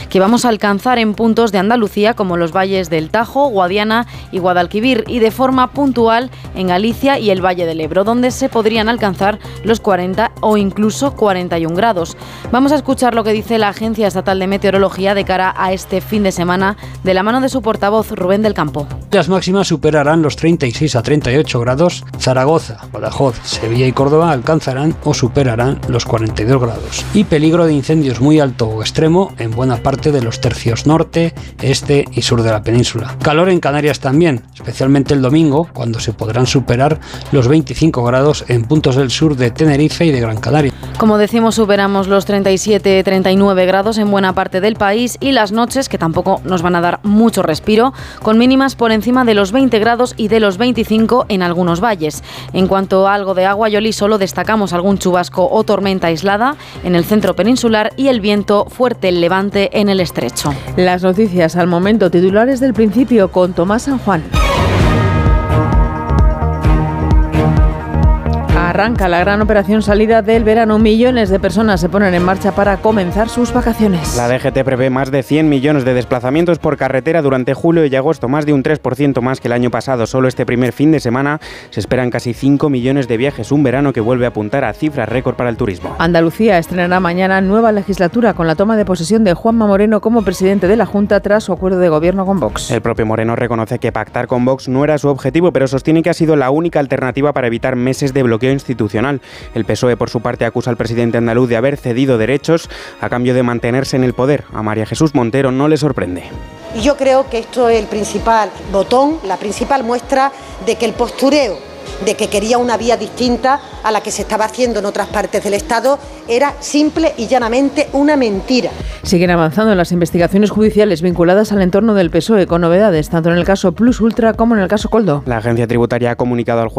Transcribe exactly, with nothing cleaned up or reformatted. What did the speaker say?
que vamos a alcanzar en puntos de Andalucía como los valles del Tajo, Guadiana y Guadalquivir, y de forma puntual en Galicia y el Valle del Ebro, donde se podrían alcanzar los cuarenta o incluso cuarenta y un grados. Vamos a escuchar lo que dice la Agencia Estatal de Meteorología de cara a este fin de semana, de la mano de su portavoz, Rubén del Campo. Las máximas superarán los treinta y seis a treinta y ocho grados. Zaragoza, Badajoz, Sevilla y Córdoba alcanzarán o superarán los cuarenta y dos grados. Y peligro de incendios muy alto o extremo en buena parte de los tercios norte, este y sur de la península. Calor en Canarias también, especialmente el domingo, cuando se podrán superar los veinticinco grados en puntos del sur de Tenerife y de Gran Canaria. Como decimos, superamos los treinta y siete a treinta y nueve grados en buena parte del país, y las noches, que tampoco nos van a dar mucho respiro, con mínimas por encima de los veinte grados y de los veinticinco en algunos valles. En cuanto a algo de agua, Yoli, solo destacamos algún chubasco o tormenta aislada en el centro peninsular y el viento fuerte el levante en el estrecho. Las noticias al momento, titulares del principio con Tomás San Juan. Arranca la gran operación salida del verano. Millones de personas se ponen en marcha para comenzar sus vacaciones. La D G T prevé más de cien millones de desplazamientos por carretera durante julio y agosto, más de un tres por ciento más que el año pasado. Solo este primer fin de semana se esperan casi cinco millones de viajes, un verano que vuelve a apuntar a cifras récord para el turismo. Andalucía estrenará mañana nueva legislatura con la toma de posesión de Juanma Moreno como presidente de la Junta tras su acuerdo de gobierno con Vox. El propio Moreno reconoce que pactar con Vox no era su objetivo, pero sostiene que ha sido la única alternativa para evitar meses de bloqueo institucional. El P S O E, por su parte, acusa al presidente andaluz de haber cedido derechos a cambio de mantenerse en el poder. A María Jesús Montero no le sorprende. Y yo creo que esto es el principal botón, la principal muestra de que el postureo de que quería una vía distinta a la que se estaba haciendo en otras partes del Estado era simple y llanamente una mentira. Siguen avanzando en las investigaciones judiciales vinculadas al entorno del P S O E, con novedades tanto en el caso Plus Ultra como en el caso Coldo. La agencia tributaria ha comunicado al juez